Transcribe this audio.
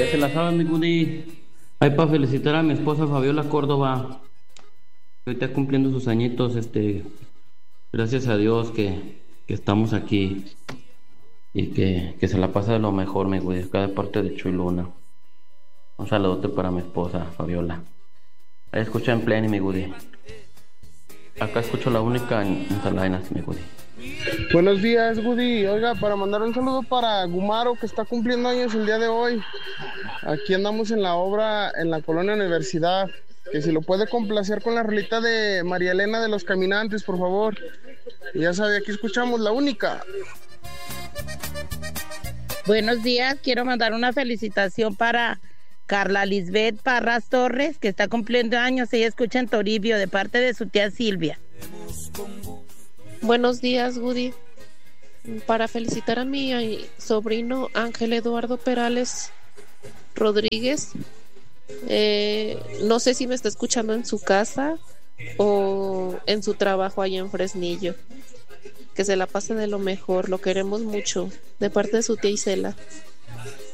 Se la sabe, mi Gudi. Hay para felicitar a mi esposa Fabiola Córdoba, que hoy está cumpliendo sus añitos. Gracias a Dios que estamos aquí y que se la pasa de lo mejor, mi Gudi, acá de parte de Chuy Luna. Un saludote para mi esposa Fabiola. Ahí escucha en Pleni, mi Gudi. Acá escucho la única en Salinas, mi Gudi. Buenos días, Woody. Oiga, para mandar un saludo para Gumaro, que está cumpliendo años el día de hoy. Aquí andamos en la obra en la Colonia Universidad. Que si lo puede complacer con la rolita de María Elena de los Caminantes, por favor. Y ya sabe, aquí escuchamos la única. Buenos días, quiero mandar una felicitación para Carla Lisbeth Parras Torres, que está cumpliendo años. Ella escucha en Toribio, de parte de su tía Silvia. Buenos días, Woody. Para felicitar a mi sobrino Ángel Eduardo Perales Rodríguez. No sé si me está escuchando en su casa o en su trabajo allá en Fresnillo. Que se la pase de lo mejor, lo queremos mucho, de parte de su tía Isela.